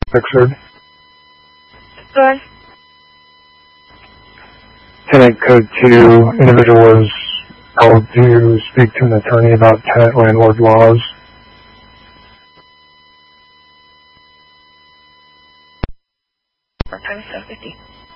Fixer. Go ahead. Tenant code 2, individual was called to speak to an attorney about tenant-landlord laws. Part-time 750.